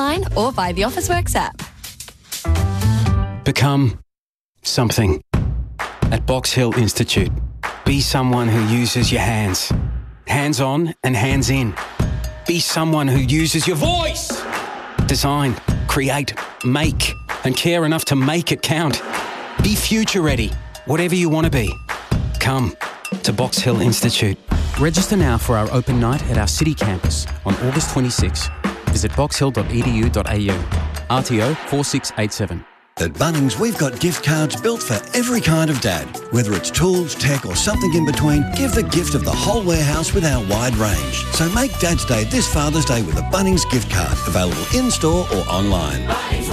online or via the Officeworks app. Become something. At Box Hill Institute, be someone who uses your hands. Hands on and hands in. Be someone who uses your voice. Design, create, make, and care enough to make it count. Be future ready, whatever you want to be. Come to Box Hill Institute. Register now for our open night at our city campus on August 26. Visit boxhill.edu.au. RTO 4687. At Bunnings, we've got gift cards built for every kind of dad. Whether it's tools, tech or something in between, give the gift of the whole warehouse with our wide range. So make Dad's Day this Father's Day with a Bunnings gift card. Available in-store or online.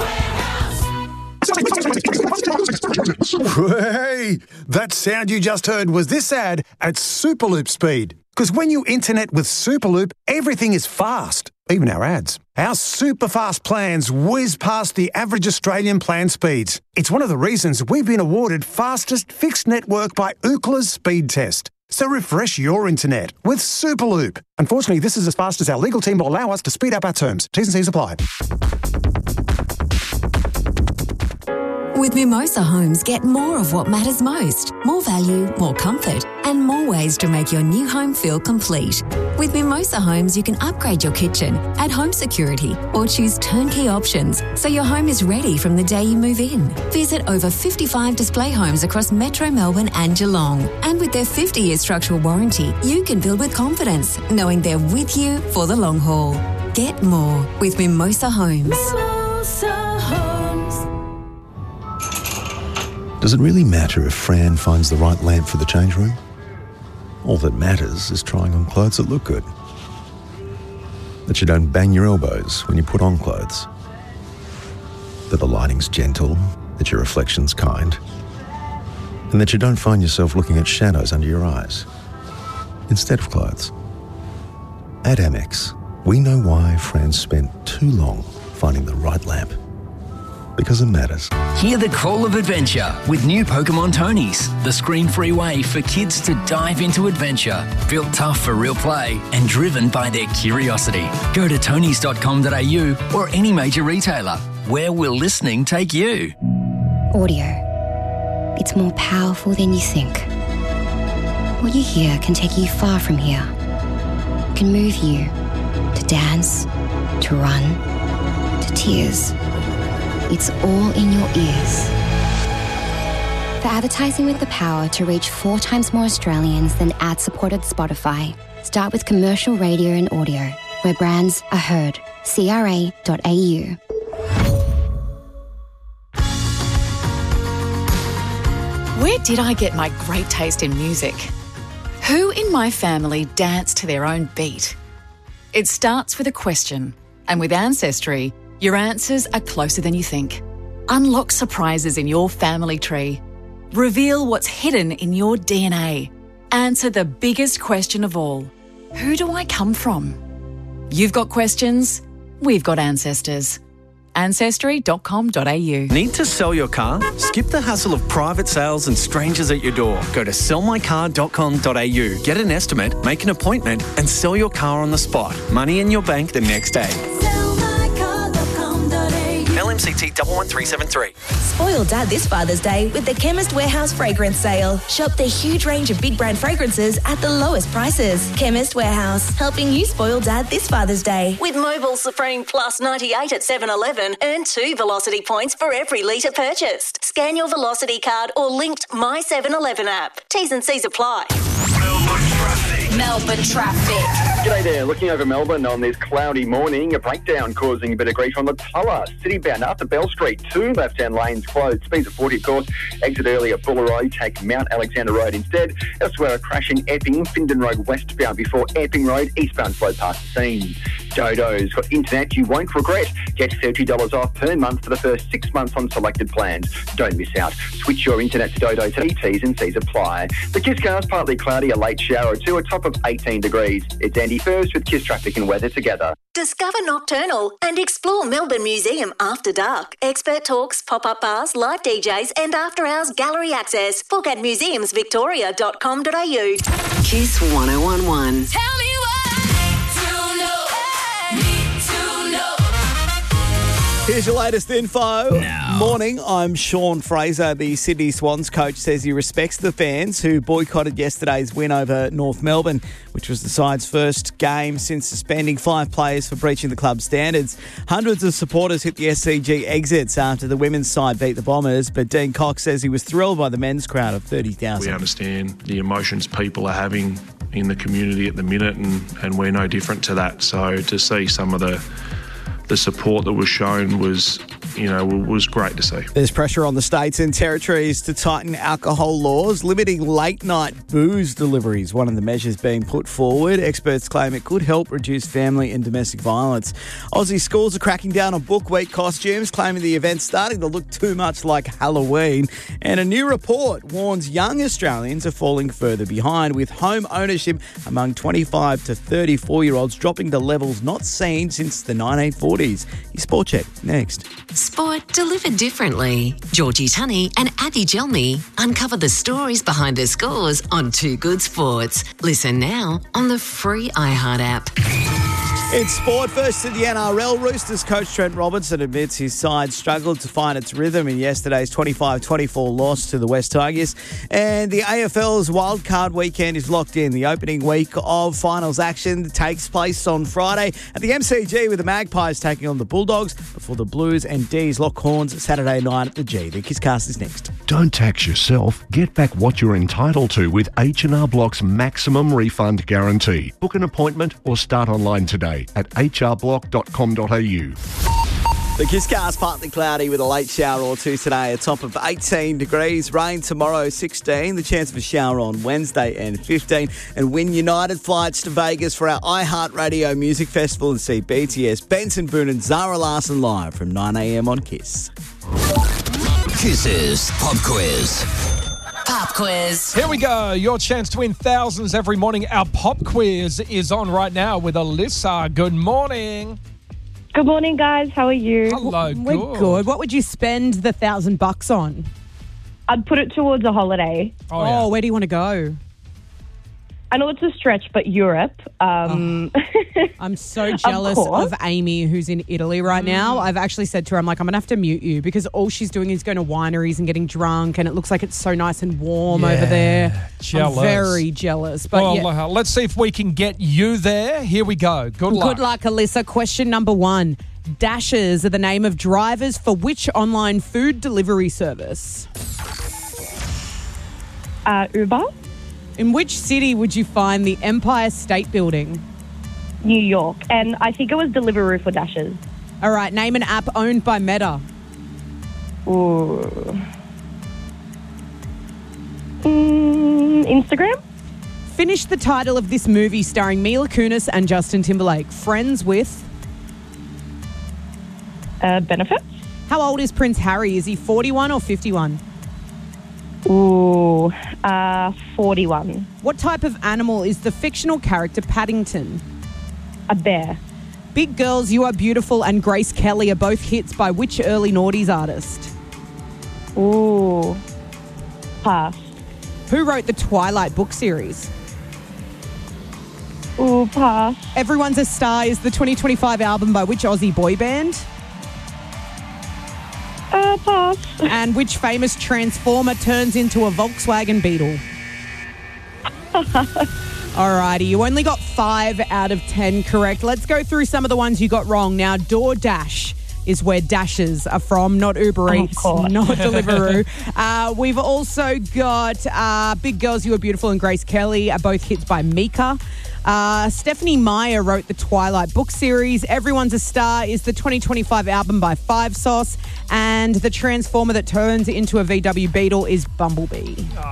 Hey, that sound you just heard was this ad at Superloop speed. Because when you internet with Superloop, everything is fast, even our ads. Our super fast plans whiz past the average Australian plan speeds. It's one of the reasons we've been awarded fastest fixed network by Ookla's speed test. So refresh your internet with Superloop. Unfortunately, this is as fast as our legal team will allow us to speed up our terms. T's and C's apply. With Mimosa Homes, get more of what matters most. More value, more comfort, and more ways to make your new home feel complete. With Mimosa Homes, you can upgrade your kitchen, add home security, or choose turnkey options so your home is ready from the day you move in. Visit over 55 display homes across Metro Melbourne and Geelong. And with their 50-year structural warranty, you can build with confidence, knowing they're with you for the long haul. Get more with Mimosa Homes. Mimosa Homes. Does it really matter if Fran finds the right lamp for the change room? All that matters is trying on clothes that look good. That you don't bang your elbows when you put on clothes. That the lighting's gentle, that your reflection's kind. And that you don't find yourself looking at shadows under your eyes instead of clothes. At Amex, we know why Fran spent too long finding the right lamp. Because it matters. Hear the call of adventure with new Pokemon Tonys, the screen-free way for kids to dive into adventure. Built tough for real play and driven by their curiosity. Go to tonys.com.au or any major retailer. Where will listening take you? Audio. It's more powerful than you think. What you hear can take you far from here. It can move you to dance, to run, to tears. It's all in your ears. For advertising with the power to reach 4 times more Australians than ad-supported Spotify, start with commercial radio and audio, where brands are heard. CRA.au. Where did I get my great taste in music? Who in my family danced to their own beat? It starts with a question, and with Ancestry, your answers are closer than you think. Unlock surprises in your family tree. Reveal what's hidden in your DNA. Answer the biggest question of all. Who do I come from? You've got questions, we've got ancestors. Ancestry.com.au. Need to sell your car? Skip the hassle of private sales and strangers at your door. Go to sellmycar.com.au. Get an estimate, make an appointment and sell your car on the spot. Money in your bank the next day. LMCT 11373. Spoil Dad this Father's Day with the Chemist Warehouse Fragrance Sale. Shop the huge range of big brand fragrances at the lowest prices. Chemist Warehouse, helping you spoil Dad this Father's Day. With Mobile Supreme Plus 98 at 7-Eleven, earn 2 Velocity points for every litre purchased. Scan your Velocity card or linked My 7-Eleven app. T's and C's apply. Melbourne traffic. G'day there. Looking over Melbourne on this cloudy morning, a breakdown causing a bit of grief on the Tulla. City-bound after Bell Street. 2 left-hand lanes closed. Speeds of 40, of course. Exit early at Buller Road. Take Mount Alexander Road instead. Elsewhere, a crash in Epping. Findon Road westbound before Epping Road. Eastbound flowed past the scene. Dodo's got internet you won't regret. Get $30 off per month for the first 6 months on selected plans. Don't miss out. Switch your internet to Dodo today. T's and C's apply. The Kiss car's partly cloudy, a late shower or two, a top of 18 degrees. It's Andy First with Kiss Traffic and Weather together. Discover Nocturnal and explore Melbourne Museum after dark. Expert talks, pop-up bars, live DJs and after-hours gallery access. Book at museumsvictoria.com.au. Kiss 1011. Tell me what to know. Need to know. Here's your latest info. Morning, I'm Sean Fraser. The Sydney Swans coach says he respects the fans who boycotted yesterday's win over North Melbourne, which was the side's first game since suspending 5 players for breaching the club's standards. Hundreds of supporters hit the SCG exits after the women's side beat the Bombers, but Dean Cox says he was thrilled by the men's crowd of 30,000. We understand the emotions people are having in the community at the minute, and we're no different to that. So to see some of the support that was shown was great to see. There's pressure on the states and territories to tighten alcohol laws, limiting late-night booze deliveries. One of the measures being put forward. Experts claim it could help reduce family and domestic violence. Aussie schools are cracking down on Book Week costumes, claiming the event's starting to look too much like Halloween. And a new report warns young Australians are falling further behind, with home ownership among 25 to 34-year-olds dropping to levels not seen since the 1940s. Your Sport Check next. Sport delivered differently. Georgie Tunney and Abby Gelmy uncover the stories behind the scores on Too Good Sports. Listen now on the free iHeart app. It's sport. First to the NRL. Roosters coach Trent Robinson admits his side struggled to find its rhythm in yesterday's 25-24 loss to the West Tigers. And the AFL's wildcard weekend is locked in. The opening week of finals action takes place on Friday at the MCG, with the Magpies taking on the Bulldogs before the Blues and D's lock horns Saturday night at the G. The Kisscast is next. Don't tax yourself. Get back what you're entitled to with H&R Block's maximum refund guarantee. Book an appointment or start online today at hrblock.com.au. The Kisscast partly cloudy with a late shower or two today, a top of 18 degrees. Rain tomorrow, 16. The chance of a shower on Wednesday and 15. And win United flights to Vegas for our iHeartRadio Music Festival and see BTS, Benson Boone and Zara Larsson live from 9 a.m. on Kiss. Kiss's Pop Quiz. Pop quiz. Here we go. Your chance to win thousands every morning. Our pop quiz is on right now with Alyssa. Good morning. Good morning, guys. How are you? Hello. We're good. What would you spend the $1,000 on? I'd put it towards a holiday. Oh, where do you want to go? I know it's a stretch, but Europe. I'm so jealous of Amy, who's in Italy right now. I've actually said to her, I'm going to have to mute you because all she's doing is going to wineries and getting drunk, and it looks like it's so nice and warm over there. Jealous. I'm very jealous. But let's see if we can get you there. Here we go. Good luck. Good luck, Alyssa. Question number 1. Dashers are the name of drivers for which online food delivery service? Uber. In which city would you find the Empire State Building? New York. And I think it was Deliveroo for Dashers. All right, name an app owned by Meta. Ooh. Instagram? Finish the title of this movie starring Mila Kunis and Justin Timberlake. Friends with? Benefits? How old is Prince Harry? Is he 41 or 51? Ooh, 41. What type of animal is the fictional character Paddington? A bear. Big Girls, You Are Beautiful and Grace Kelly are both hits by which early noughties artist? Ooh, pass. Who wrote the Twilight book series? Ooh, pass. Everyone's a Star is the 2025 album by which Aussie boy band? Pass. And which famous transformer turns into a Volkswagen Beetle? Alrighty, you only got 5 out of 10 correct. Let's go through some of the ones you got wrong. Now, DoorDash is where Dashers are from, not Uber Eats, not Deliveroo. We've also got Big Girls, You Are Beautiful and Grace Kelly are both hits by Mika. Stephanie Meyer wrote the Twilight book series. Everyone's a Star is the 2025 album by Five Sauce. And the transformer that turns into a VW Beetle is Bumblebee.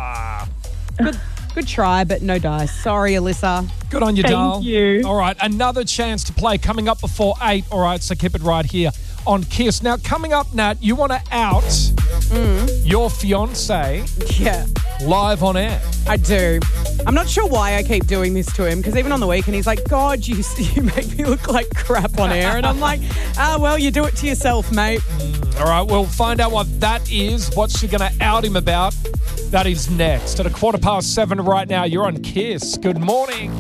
Good try, but no dice. Sorry, Alyssa. Good on you, doll. Thank you. All right, another chance to play coming up before 8. All right, so keep it right here on Kiss. Now, coming up, Nat, you want to out your fiancé live on air. I do. I'm not sure why I keep doing this to him, because even on the weekend he's like, God, you make me look like crap on air. And I'm like, well, you do it to yourself, mate. All right, we'll find out what that is. What's she going to out him about? That is next. At 7:15 right now, you're on Kiss. Good morning.